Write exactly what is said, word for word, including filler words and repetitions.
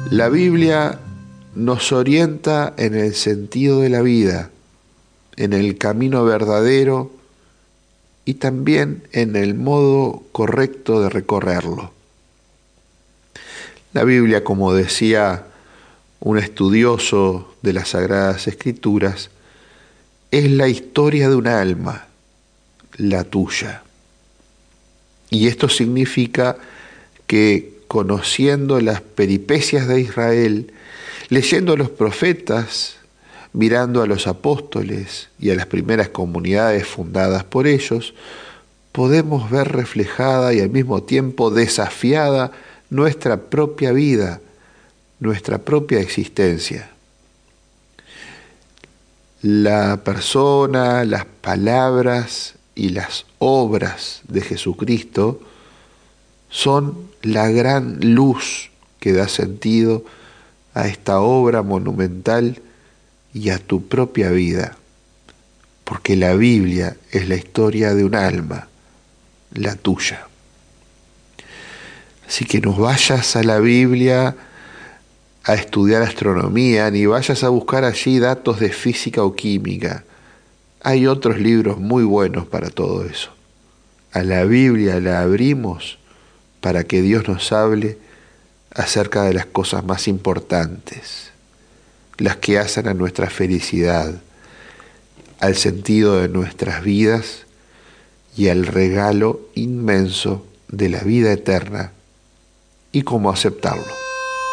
La Biblia nos orienta en el sentido de la vida, en el camino verdadero y también en el modo correcto de recorrerlo. La Biblia, como decía un estudioso de las Sagradas Escrituras, es la historia de un alma, la tuya. Y esto significa que conociendo las peripecias de Israel, leyendo a los profetas, mirando a los apóstoles y a las primeras comunidades fundadas por ellos, podemos ver reflejada y al mismo tiempo desafiada nuestra propia vida, nuestra propia existencia. La persona, las palabras y las obras de Jesucristo son la gran luz que da sentido a esta obra monumental y a tu propia vida, porque la Biblia es la historia de un alma, la tuya. Así que no vayas a la Biblia a estudiar astronomía, ni vayas a buscar allí datos de física o química. Hay otros libros muy buenos para todo eso. A la Biblia la abrimos para que Dios nos hable acerca de las cosas más importantes, las que hacen a nuestra felicidad, al sentido de nuestras vidas y al regalo inmenso de la vida eterna y cómo aceptarlo.